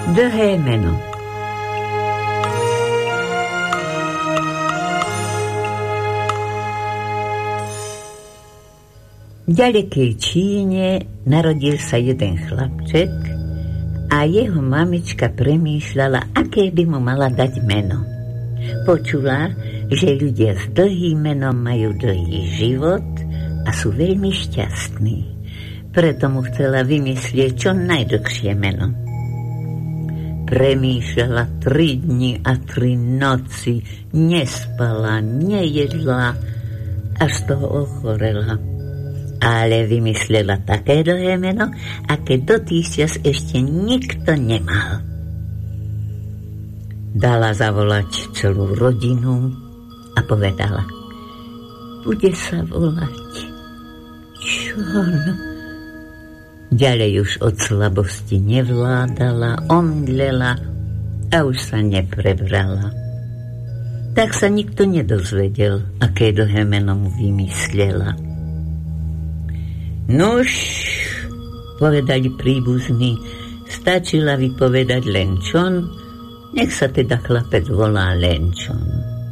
Dlhé meno. V ďalekej Číne narodil sa jeden chlapček a jeho mamička premýšľala, aké by mu mala dať meno. Počula, že ľudia s dlhým menom majú dlhý život a sú veľmi šťastní. Preto mu chcela vymyslieť čo najdlhšie meno. Premýšľala 3 dni a 3 noci, nespala, nejedla, až z toho ochorela. Ale vymyslela také dlhé meno, aké do tých čas ešte nikto nemal. Dala zavolať celú rodinu a povedala: bude sa volať John. Ďalej už od slabosti nevládala, omdlela a už sa neprebrala. Tak sa nikto nedozvedel, aké dlhé meno mu vymyslela. Nuž, povedali príbuzní, stačila vypovedať len John, nech sa teda chlapec volá Lenčon.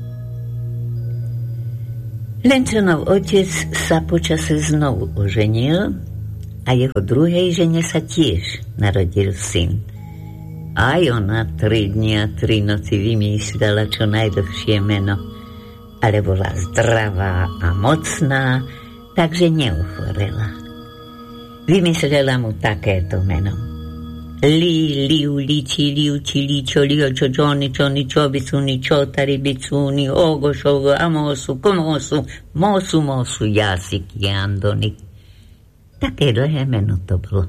Lenčonov otec sa počase znovu oženil a jeho druhej žene sa tiež narodil syn. Aj ona 3 dni a 3 noci vymýšľala čo najdlhšie meno, ale bola zdravá a mocná, takže neochorela. Vymyslela mu takéto meno: Li, liu, liči, liuči, ličo, liočo, džoni, čoni, čobicuni, čotari, bicuni, ogo, šogo, amosu, komosu, mosu, mosu, jasiki, andoni. Také dlhé meno to bolo.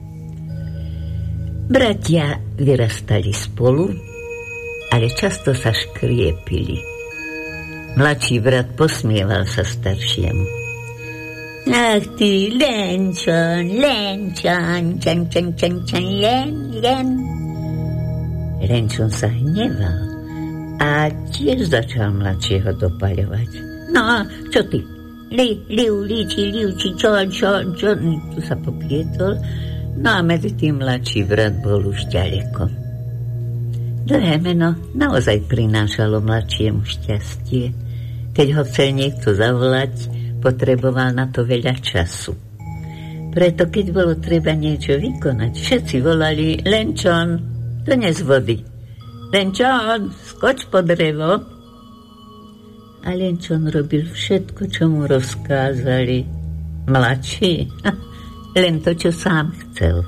Bratia vyrastali spolu, ale často sa škriepili. Mladší brat posmieval sa staršiemu: ach ty, Lenčon, Lenčon, čan, čan, čan, čan, len. Lenčon sa hneval a tiež začal mladšieho dopaľovať. No, čo ty? Liu, liči, liuči, čo? Tu sa poplietol, no a medzi tým mladší brat bol už ďaleko. Dlhé meno naozaj prinášalo mladšiemu šťastie. Keď ho chcel niekto zavolať, potreboval na to veľa času. Preto, keď bolo treba niečo vykonať, všetci volali: Lenčon, dones vody. Lenčon, skoč po drevo. A Lenčon robil všetko, čo mu rozkázali. Mladší, len to, čo sám chcel.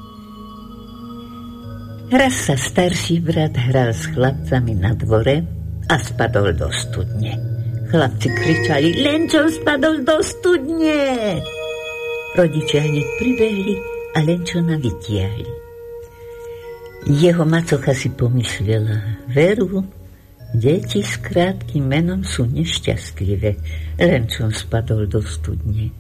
Raz sa starší brat hral s chlapcami na dvore a spadol do studne. Chlapci kričali: Lenčon spadol do studne! Rodičia hneď pribehli a Lenčona vytiahli. Jeho macocha si pomyslela: veru, deti s krátkym menom sú nešťastlivé. Lenčon spadol do studne.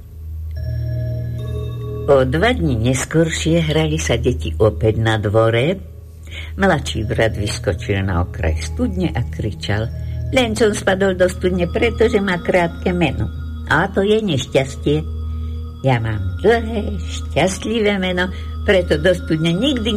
O 2 dni neskoršie hrali sa deti opäť na dvore. Mladší brat vyskočil na okraj studne a kričal: Lenčon spadol do studne, pretože má krátke meno. A to je nešťastie. Ja mám dlhé, šťastlivé meno, preto do studne nikdy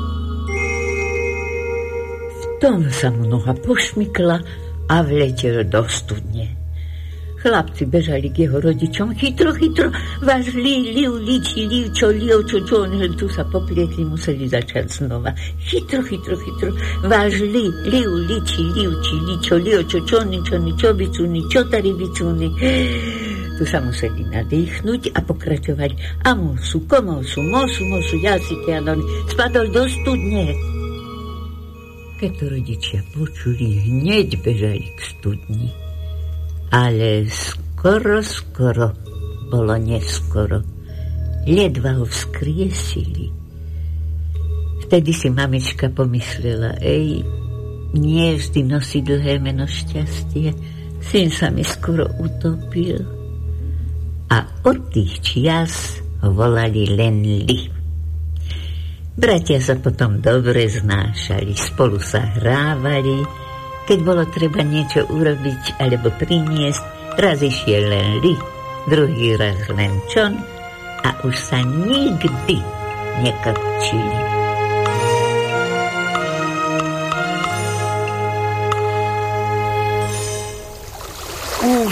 V tom sa mu noha pošmykla a vletel do studne. Chlapci bežali k jeho rodičom: chytro, chytro, váš liu, liči, liučo, liočo, tu sa poplietli, museli začať znova. Chytro, chytro, chytro, váš liu, liči, liuči, ličo, liočo, čoni, čobicuni, čotari, bicuni. Tu sa museli nadýchnuť a pokračovať: amosu, komosu, mosu, jasiki, andoni. Spadol do studne. Keď to rodičia počuli, hneď bežali k studni. Ale skoro bolo neskoro. Ledva ho vzkriesili. Vtedy si mamička pomyslela: nie vždy nosí dlhé meno šťastie. Syn sa mi skoro utopil. A od tých čias ho volali len Li. Bratia sa potom dobre znášali, spolu sa hrávali. Keď bolo treba niečo urobiť alebo priniesť, raz išiel len Li, druhý raz len John a už sa nikdy nekrčili.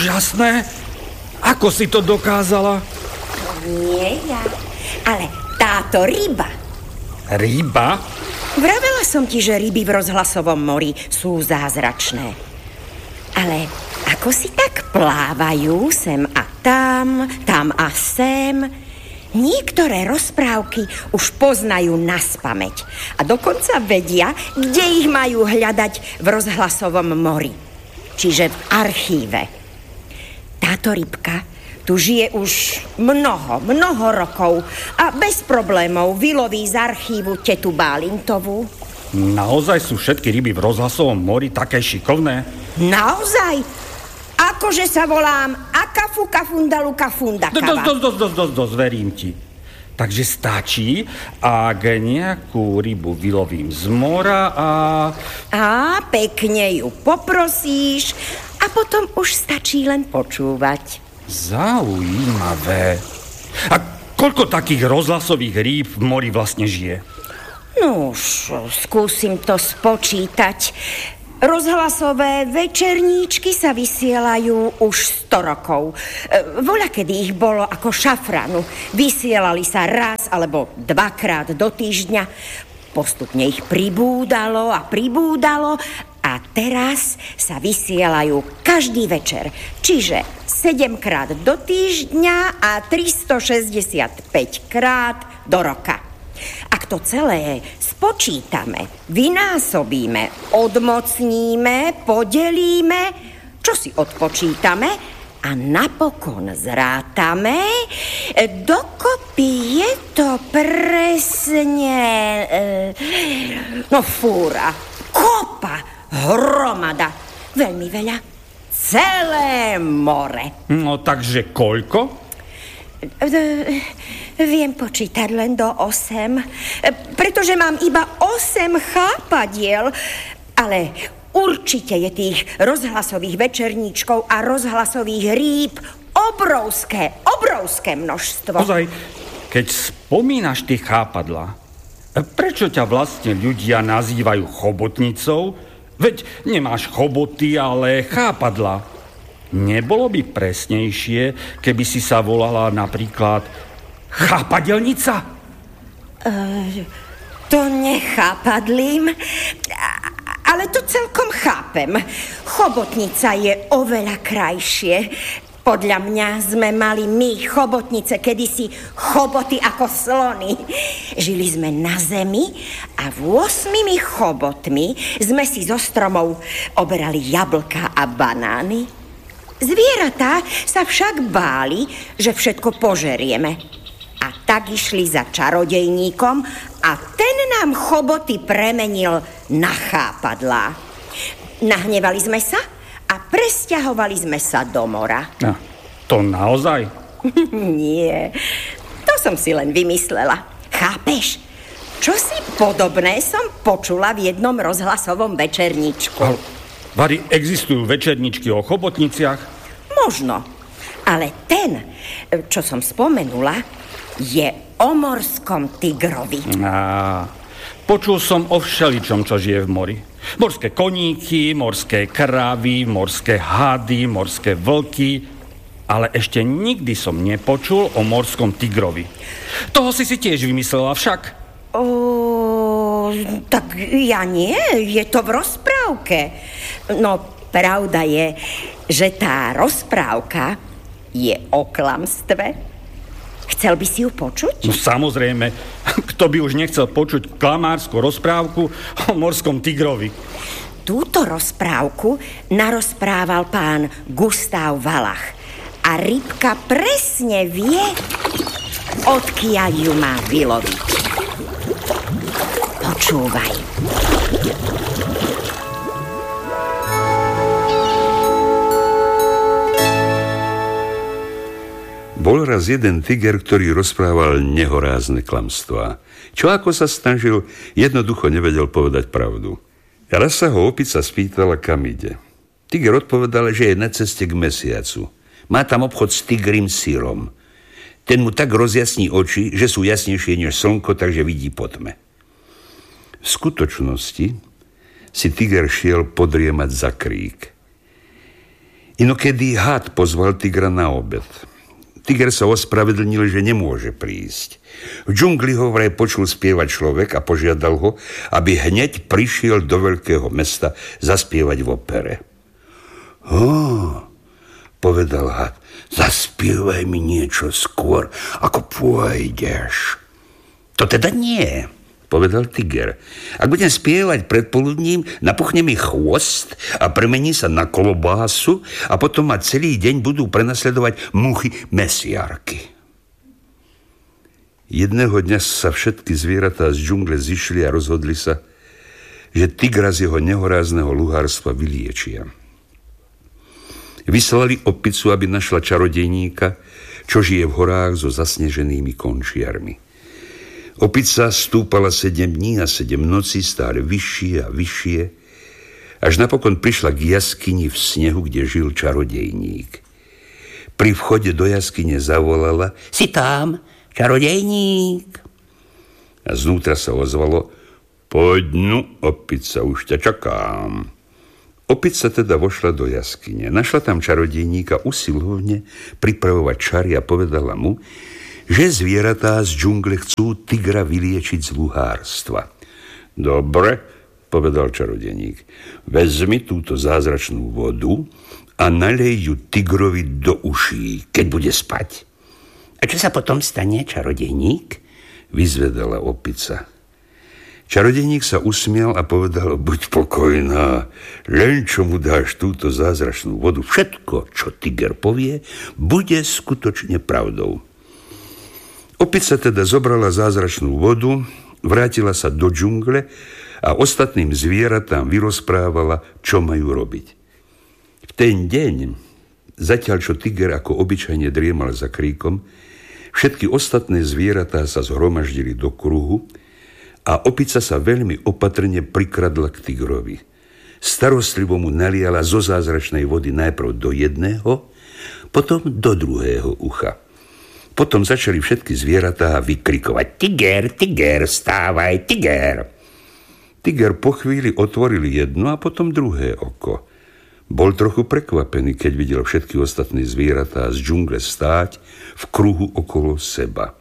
úžasné. Ako si to dokázala? Nie ja, ale táto ryba. Ryba? Vravela som ti, že ryby v rozhlasovom mori sú zázračné. Ale ako si tak plávajú sem a tam, tam a sem. Niektoré rozprávky už poznajú naspamäť a dokonca vedia, kde ich majú hľadať v rozhlasovom mori, čiže v archíve. Táto rybka tu žije už mnoho rokov a bez problémov vyloví z archívu tetu Bálintovú. Naozaj sú všetky ryby v rozhlasovom mori také šikovné? Naozaj? Akože sa volám Akafuka Fundaluka Fundakava. Dosť, verím ti. Takže stačí, ak nejakú rybu vylovím z mora a pekne ju poprosíš a potom už stačí len počúvať. Zaujímavé. A koľko takých rozhlasových rýb v mori vlastne žije? No už skúsim to spočítať. Rozhlasové večerníčky sa vysielajú už 100 rokov. Voľakedy ich bolo ako šafranu. Vysielali sa raz alebo 2-krát do týždňa. Postupne ich pribúdalo a teraz sa vysielajú každý večer. Čiže 7-krát do týždňa a 365-krát do roka. Ak to celé spočítame, vynásobíme, odmocníme, podelíme, čo si odpočítame a napokon zrátame, dokopy je to presne... fúra, kopa, hromada, veľmi veľa, celé more. No takže koľko? Viem počítať len do 8, pretože mám iba 8 chápadiel, ale určite je tých rozhlasových večerníčkov a rozhlasových rýb obrovské množstvo. Ozaj, keď spomínaš tie chápadlá, prečo ťa vlastne ľudia nazývajú chobotnicou? Veď nemáš choboty, ale chápadlá. Nebolo by presnejšie, keby si sa volala napríklad chápadelnica? To nechápadlím, ale to celkom chápem. Chobotnica je oveľa krajšie. Podľa mňa sme mali my, chobotnice, kedysi choboty ako slony. Žili sme na zemi a 8 chobotmi sme si zo stromov oberali jablká a banány. Zvieratá sa však báli, že všetko požerieme. A tak išli za čarodejníkom a ten nám choboty premenil na chápadlá. Nahnevali sme sa a presťahovali sme sa do mora. No, to naozaj? Nie, to som si len vymyslela. Chápeš? Čosi podobné som počula v jednom rozhlasovom večerníčku. Vary, existujú večerničky o chobotniciach? Možno, ale ten, čo som spomenula, je o morskom tigrovi. Počul som o všeličom, čo žije v mori. Morské koníky, morské kravy, morské hady, morské vlky, ale ešte nikdy som nepočul o morskom tigrovi. Toho si tiež vymyslela však? Tak ja nie, je to v rozprávke. No, pravda je, že tá rozprávka je o klamstve. Chcel by si ju počuť? No samozrejme, kto by už nechcel počuť klamárskú rozprávku o morskom tigrovi? Túto rozprávku narozprával pán Gustav Valach a rybka presne vie, odkiaľ ju má vyloviť. Počúvaj. Bol raz jeden tiger, ktorý rozprával nehorázne klamstvá. Čo ako sa snažil, jednoducho nevedel povedať pravdu. Raz sa ho opica spýtala, kam ide. Tiger odpovedal, že je na ceste k mesiacu. Má tam obchod s tigrým syrom. Ten mu tak rozjasní oči, že sú jasnejšie než slnko, takže vidí po tme. V skutočnosti si tiger šiel podriemať za krík. Inokedy had pozval tigra na obed. Tiger sa ospravedlnil, že nemôže prísť. V džungli ho vraj počul spievať človek a požiadal ho, aby hneď prišiel do veľkého mesta zaspievať v opere. Povedal had, zaspievaj mi niečo skôr, ako pôjdeš. To teda nie, povedal tiger. Ak budem spievať predpoludním, napuchne mi chvost a premení sa na klobásu a potom ma celý deň budú prenasledovať muchy mesiarky. Jedného dňa sa všetky zvieratá z džungle zišli a rozhodli sa, že tigra z jeho nehorázneho luhárstva vyliečia. Vyslali opicu, aby našla čarodejníka, čo žije v horách so zasneženými končiarmi. Opica stúpala 7 dní a 7 nocí, stále vyššie a vyššie, až napokon prišla k jaskyni v snehu, kde žil čarodejník. Pri vchode do jaskyne zavolala: Si tam, čarodejník? A znútra sa ozvalo: Poď, opica, už ťa čakám. Opica teda vošla do jaskyne. Našla tam čarodejníka usilovne pripravovať čary a povedala mu, že zvieratá z džungle chcú tigra vyliečiť z luhárstva. Dobre, povedal čarodejník, vezmi túto zázračnú vodu a nalej ju tigrovi do uší, keď bude spať. A čo sa potom stane, čarodejník? Vyzvedala opica. Čarodejník sa usmial a povedal: Buď pokojná, len čo mu dáš túto zázračnú vodu, všetko, čo tiger povie, bude skutočne pravdou. Opica teda zobrala zázračnú vodu, vrátila sa do džungle a ostatným zvieratám vyrozprávala, čo majú robiť. V ten deň, zatiaľ čo tiger ako obyčajne driemal za kríkom, všetky ostatné zvieratá sa zhromaždili do kruhu a opica sa veľmi opatrne prikradla k tigrovi. Starostlivo mu naliala zo zázračnej vody najprv do jedného, potom do druhého ucha. Potom začali všetky zvieratá vykrikovať: Tiger, tiger, vstávaj, tiger. Tiger po chvíli otvoril jedno a potom druhé oko. Bol trochu prekvapený, keď videl všetky ostatné zvieratá z džungle stáť v kruhu okolo seba.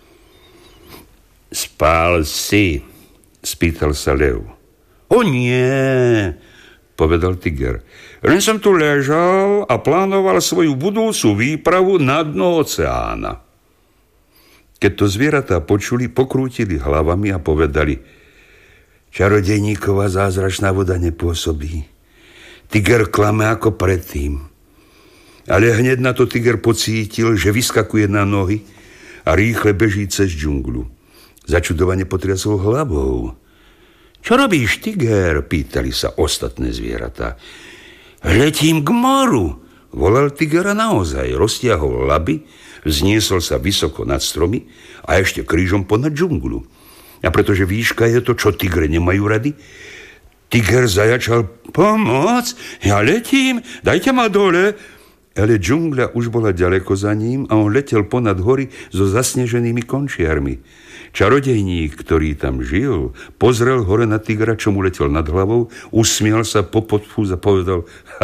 Spál si? Spýtal sa lev. O nie, povedal tiger. Len som tu ležal a plánoval svoju budúcu výpravu na dno oceána. Keď to zvieratá počuli, pokrútili hlavami a povedali: Čarodejníková zázračná voda nepôsobí. Tiger klame ako predtým. Ale hneď na to tiger pocítil, že vyskakuje na nohy a rýchle beží cez džunglu. Začudovane potriasol hlavou. Čo robíš, tiger? Pýtali sa ostatné zvieratá. Letím k moru, volal tiger a naozaj roztiahol laby, vzniesol sa vysoko nad stromy a ešte krížom ponad džunglu. A pretože výška je to, čo tigre nemajú rady, tiger zajačal: Pomoc, ja letím, dajte ma dole. Ale džungľa už bola ďaleko za ním a on letel ponad hory so zasneženými končiarmi. Čarodejník, ktorý tam žil, pozrel hore na tigra, čo mu letel nad hlavou, usmial sa, popodfúz a povedal: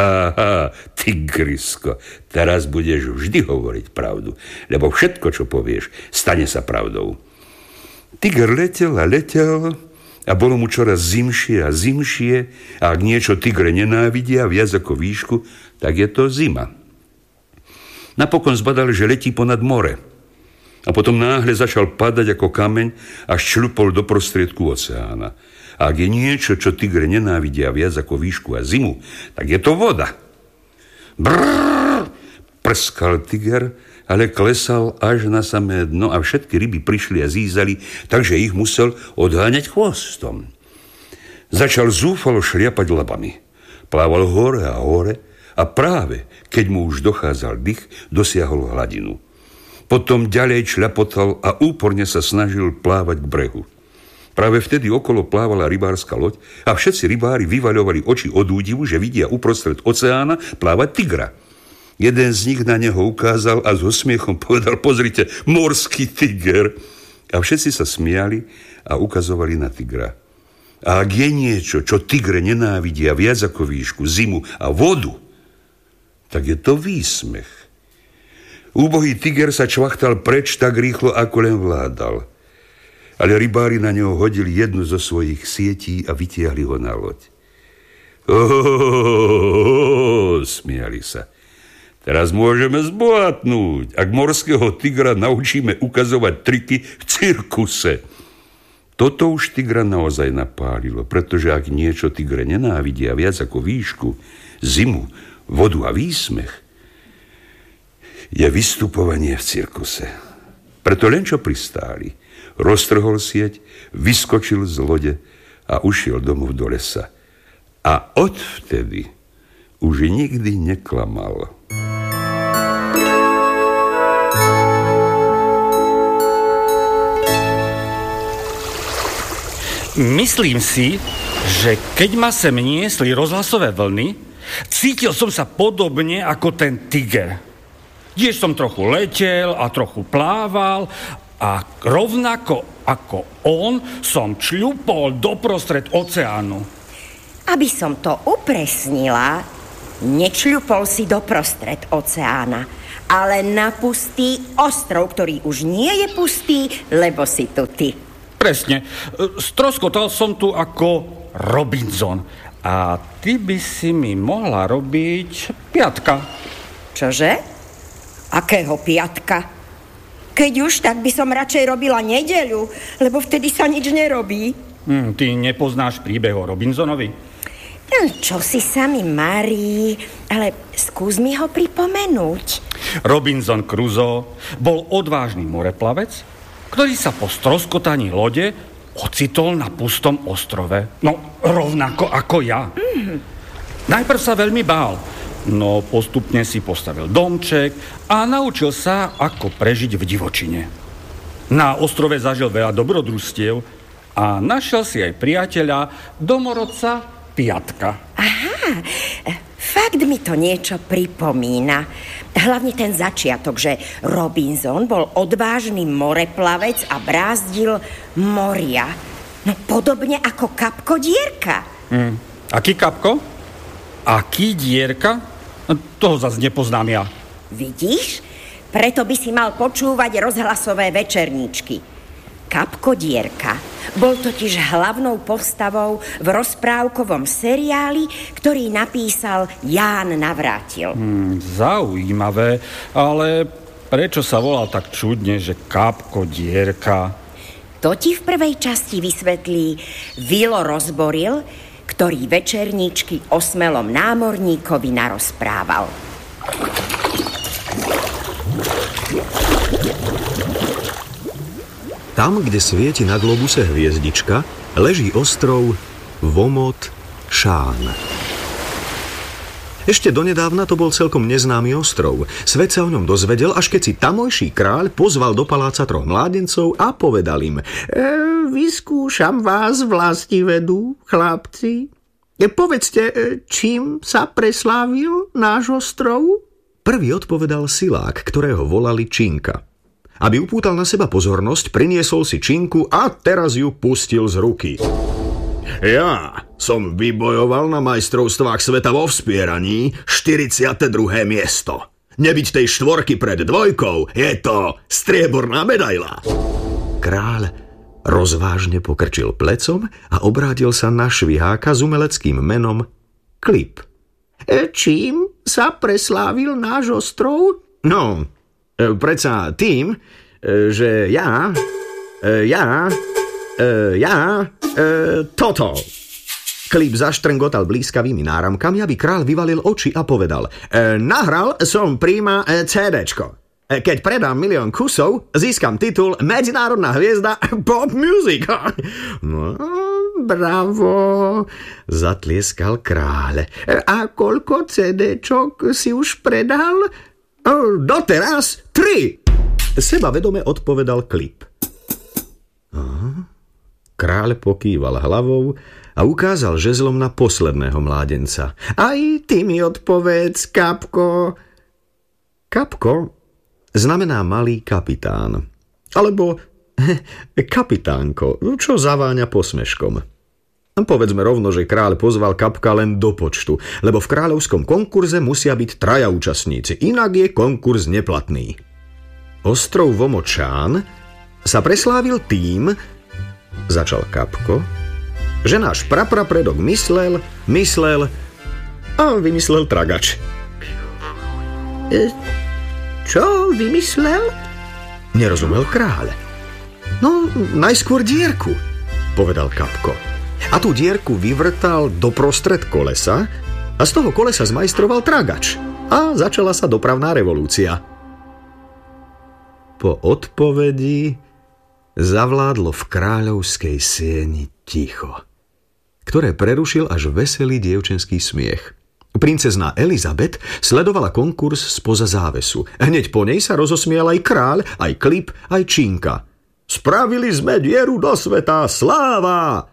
tigrisko, teraz budeš vždy hovoriť pravdu, lebo všetko, čo povieš, stane sa pravdou. Tiger letel a letel a bolo mu čoraz zimšie a zimšie a ak niečo tigre nenávidia viac ako výšku, tak je to zima. Napokon zbadal, že letí ponad more. A potom náhle začal padať ako kameň a šľupol do prostriedku oceána. A ak je niečo, čo tigre nenávidia viac ako výšku a zimu, tak je to voda. Brrr, prskal tiger, ale klesal až na samé dno a všetky ryby prišli a zízali, takže ich musel odháňať chvostom. Začal zúfalo šliapať labami. Plával hore a hore a práve, keď mu už dochádzal dych, dosiahol hladinu. Potom ďalej čľapotal a úporne sa snažil plávať k brehu. Práve vtedy okolo plávala rybárska loď a všetci rybári vyvaľovali oči od údivu, že vidia uprostred oceána plávať tigra. Jeden z nich na neho ukázal a so smiechom povedal: Pozrite, morský tiger. A všetci sa smiali a ukazovali na tigra. A ak je niečo, čo tigre nenávidia viac ako výšku, zimu a vodu, tak je to výsmech. Úbohý tiger sa čvachtal preč tak rýchlo, ako len vládal. Ale rybári na neho hodili jednu zo svojich sietí a vytiahli ho na loď. Smiali sa. Teraz môžeme zbohatnúť, ak morského tigra naučíme ukazovať triky v cirkuse. Toto už tigra naozaj napálilo, pretože ak niečo tigre nenávidia viac ako výšku, zimu, vodu a výsmech, je vystupovanie v cirkuse. Preto len čo pristáli, roztrhol sieť, vyskočil z lode a ušiel domov do lesa. A odvtedy už nikdy neklamal. Myslím si, že keď ma sem niesli rozhlasové vlny, cítil som sa podobne ako ten tiger. Tiež som trochu letel a trochu plával a rovnako ako on som čľupol doprostred oceánu. Aby som to upresnila, nečľupol si doprostred oceána, ale na pustý ostrov, ktorý už nie je pustý, lebo si tu ty. Presne. Stroskotal som tu ako Robinson. A ty by si mi mohla robiť piatka. Čože? Akého piatka? Keď už, tak by som radšej robila nedeľu, lebo vtedy sa nič nerobí. Ty nepoznáš príbeh o Robinsonovi? Čo si sa mi marí, ale skús mi ho pripomenúť. Robinson Crusoe bol odvážny moreplavec, ktorý sa po stroskotaní lode ocitol na pustom ostrove. No, rovnako ako ja. Najprv sa veľmi bál, no postupne si postavil domček a naučil sa, ako prežiť v divočine. Na ostrove zažil veľa dobrodružstiev a našiel si aj priateľa, domorodca Piatka. Aha, fakt mi to niečo pripomína. Hlavne ten začiatok, že Robinson bol odvážny moreplavec a brázdil moria. No podobne ako Kapko Dierka. Aký Kapko? Aký Dierka? Toho zase nepoznám ja. Vidíš? Preto by si mal počúvať rozhlasové večerníčky. Kapko Dierka bol totiž hlavnou postavou v rozprávkovom seriáli, ktorý napísal Ján Navrátil. Zaujímavé, ale prečo sa volal tak čudne, že Kapko Dierka? To ti v prvej časti vysvetlí Vilo Rozboril, ktorý večerníčky o smelom námorníkovi narozprával. Tam, kde svieti na globuse hviezdička, leží ostrov Vomot Šán. Ešte donedávna to bol celkom neznámy ostrov. Svet sa o ňom dozvedel, až keď si tamojší kráľ pozval do paláca 3 mládencov a povedal im: vyskúšam vás vlastivedu, chlapci. Povedzte, čím sa preslávil náš ostrov? Prvý odpovedal silák, ktorého volali Činka. Aby upútal na seba pozornosť, priniesol si činku a teraz ju pustil z ruky. Ja som vybojoval na majstrovstvách sveta vo vspieraní 42. miesto. Nebyť tej 4 pred 2, je to strieborná medaila. Kráľ rozvážne pokrčil plecom a obrátil sa na šviháka s umeleckým menom Klip. Čím sa preslávil náš ostrov? No, predsa tým, že toto. Klip zaštrngotal blízkavými náramkami, aby kráľ vyvalil oči a povedal: nahral som prima CDčko. Keď predám 1 000 000 kusov, získam titul Medzinárodná hviezda pop music. No, bravo, zatlieskal kráľ. A koľko CDčok si už predal? Doteraz 3. Sebavedome odpovedal Klip. Kráľ pokýval hlavou a ukázal žezlom na posledného mládenca. Aj ty mi odpovedz, Kapko. Kapko znamená malý kapitán. Alebo kapitánko, čo zaváňa posmeškom. Povedzme rovno, že kráľ pozval Kapka len do počtu, lebo v kráľovskom konkurze musia byť 3 účastníci, inak je konkurs neplatný. Ostrov Vomočán sa preslávil tým, začal Kapko, že náš praprapredok myslel a vymyslel tragač. Čo vymyslel? Nerozumel kráľ. No, najskôr dierku, povedal Kapko. A tú dierku vyvrtal doprostred kolesa a z toho kolesa zmajstroval tragač. A začala sa dopravná revolúcia. Po odpovedi zavládlo v kráľovskej sieni ticho, ktoré prerušil až veselý dievčenský smiech. Princezná Elizabeth sledovala konkurs spoza závesu. Hneď po nej sa rozosmial aj kráľ, aj Klip, aj Činka. Spravili sme dieru do sveta, sláva!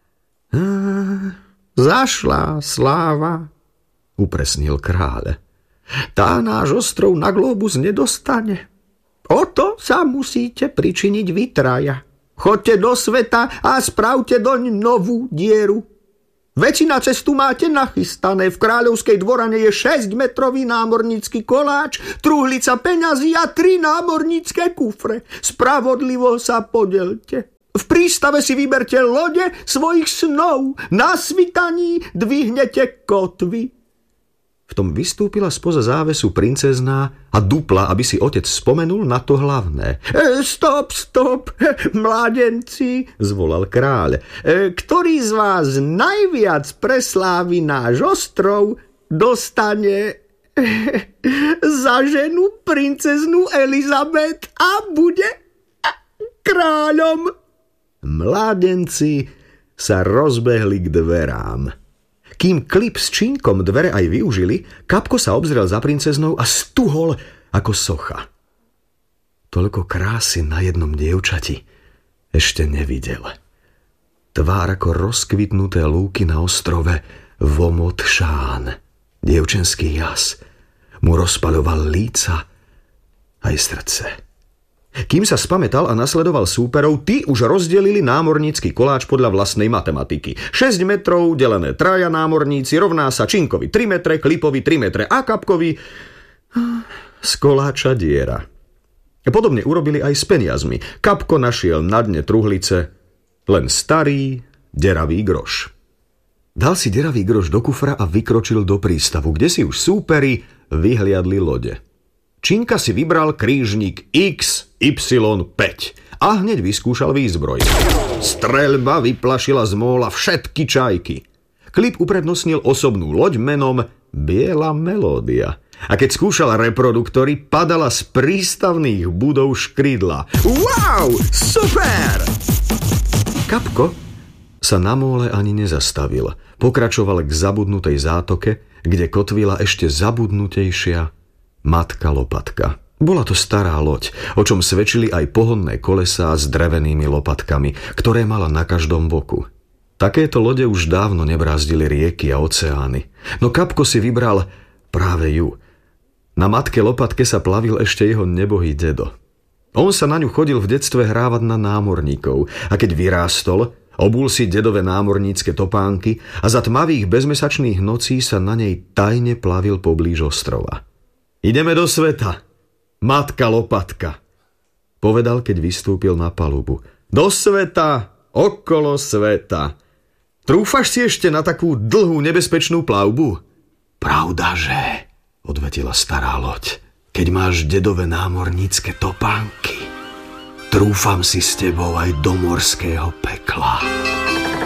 Zašla sláva, upresnil kráľ. Tá náš ostrov na glóbus nedostane. O to sa musíte pričiniť vy traja. Choďte do sveta a spravte doň novú dieru. Väčšina cestu máte nachystané. V kráľovskej dvorane je 6-metrový námornícky koláč, truhlica peňazí a 3 námornícke kufre. Spravodlivo sa podelte. V prístave si vyberte lode svojich snov. Na svitaní dvihnete kotvy. V tom vystúpila spoza závesu princezná a dupla, aby si otec spomenul na to hlavné. Stop, mládenci, zvolal kráľ. Ktorý z vás najviac preslávi náš ostrov, dostane za ženu princeznú Elizabeth a bude kráľom. Mládenci sa rozbehli k dverám. Kým Klip s Činkom dvere aj využili, Kapko sa obzrel za princeznou a stuhol ako socha. Toľko krásy na jednom dievčati ešte nevidel. Tvár ako rozkvitnuté lúky na ostrove Vomočán. Dievčenský jas mu rozpaľoval líca aj srdce. Kým sa spamätal a nasledoval súperov, tí už rozdelili námornícky koláč podľa vlastnej matematiky. 6 metrov delené 3 námorníci rovná sa Činkovi 3 metre, Klipovi 3 metre a Kapkovi z koláča diera. Podobne urobili aj s peniazmi. Kapko našiel na dne truhlice len starý, deravý groš. Dal si deravý groš do kufra a vykročil do prístavu, kde si už súperi vyhliadli lode. Činka si vybral krížnik XY5 a hneď vyskúšal výzbroj. Streľba vyplašila z móla všetky čajky. Klip uprednostnil osobnú loď menom Biela melódia. A keď skúšal reproduktory, padala z prístavných budov škrydla. Wow, super! Kapko sa na móle ani nezastavil. Pokračoval k zabudnutej zátoke, kde kotvila ešte zabudnutejšia Matka Lopatka. Bola to stará loď, o čom svedčili aj pohonné kolesá s drevenými lopatkami, ktoré mala na každom boku. Takéto lode už dávno nebrázdili rieky a oceány, no Kapko si vybral práve ju. Na Matke Lopatke sa plavil ešte jeho nebohý dedo. On sa na ňu chodil v detstve hrávať na námorníkov a keď vyrástol, obul si dedové námornícke topánky a za tmavých bezmesačných nocí sa na nej tajne plavil poblíž ostrova. Ideme do sveta, Matka Lopatka, povedal, keď vystúpil na palubu. Do sveta, okolo sveta. Trúfaš si ešte na takú dlhú nebezpečnú plavbu? Pravdaže, odvetila stará loď, keď máš dedové námornícke topánky. Trúfam si s tebou aj do morského pekla.